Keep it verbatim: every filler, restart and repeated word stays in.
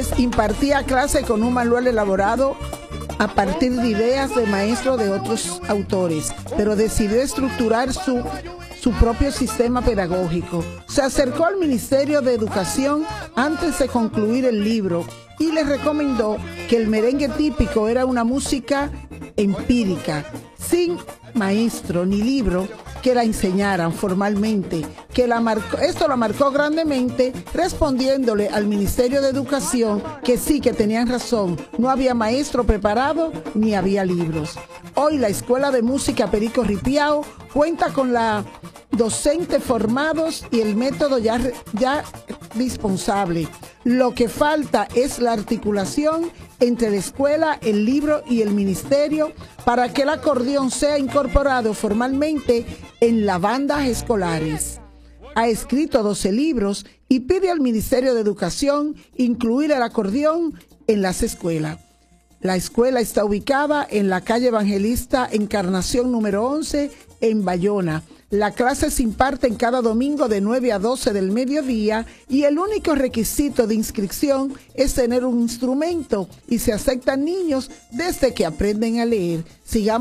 impartía clase con un manual elaborado a partir de ideas de maestros de otros autores, pero decidió estructurar su, su propio sistema pedagógico. Se acercó al Ministerio de Educación antes de concluir el libro y le recomendó que el merengue típico era una música empírica, sin maestro ni libro que la enseñaran formalmente, que la marcó, esto la marcó grandemente, respondiéndole al Ministerio de Educación que sí, que tenían razón, no había maestro preparado ni había libros. Hoy la Escuela de Música Perico Ripiao cuenta con la docentes formados y el método ya, ya disponible. Lo que falta es la articulación entre la escuela, el libro y el ministerio para que el acordeón sea incorporado formalmente en las bandas escolares. Ha escrito doce libros y pide al Ministerio de Educación incluir el acordeón en las escuelas. La escuela está ubicada en la calle Evangelista Encarnación número once en Bayona. La clase se imparte en cada domingo de nueve a doce del mediodía y el único requisito de inscripción es tener un instrumento y se aceptan niños desde que aprenden a leer. Sigamos